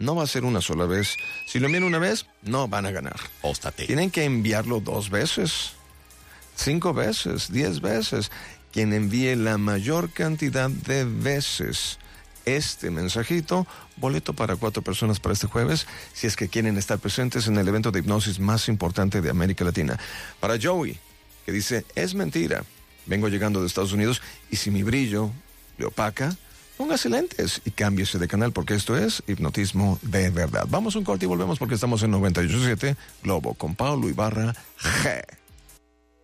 No va a ser una sola vez. Si lo envían una vez, no van a ganar. Óstate. Tienen que enviarlo 2 veces, 5 veces, 10 veces. Quien envíe la mayor cantidad de veces este mensajito, boleto para 4 personas para este jueves, si es que quieren estar presentes en el evento de hipnosis más importante de América Latina. Para Joey, que dice, es mentira, vengo llegando de Estados Unidos y si mi brillo le opaca, póngase lentes y cámbiese de canal porque esto es hipnotismo de verdad. Vamos a un corte y volvemos porque estamos en 98.7 Globo con Paulo Ibarra G.